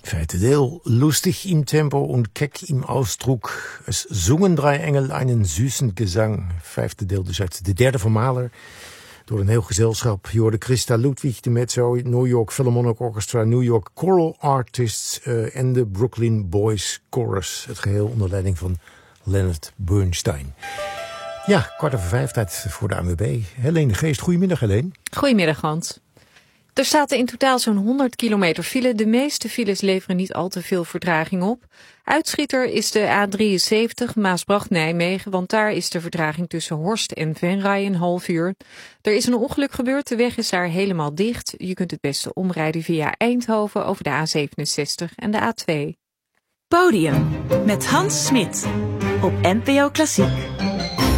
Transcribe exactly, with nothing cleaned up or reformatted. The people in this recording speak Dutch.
Vierte deel. Lustig im Tempo und keck im Ausdruck. Es zungen drei Engel einen süßen Gesang. Vijfde deel dus uit de derde van Mahler. Door een heel gezelschap. Je hoorde Christa Ludwig, de mezzo, New York Philharmonic Orchestra, New York Choral Artists uh, en de Brooklyn Boys Chorus. Het geheel onder leiding van Leonard Bernstein. Ja, kwart over vijf, tijd voor de A N W B. Helene de Geest, goedemiddag Helene. Goedemiddag Hans. Er staat in totaal zo'n honderd kilometer file. De meeste files leveren niet al te veel vertraging op. Uitschieter is de A drieënzeventig Maasbracht-Nijmegen, want daar is de vertraging tussen Horst en Venray een half uur. Er is een ongeluk gebeurd, de weg is daar helemaal dicht. Je kunt het beste omrijden via Eindhoven over de A zevenenzestig en de A twee. Podium met Hans Smit op N P O Klassiek.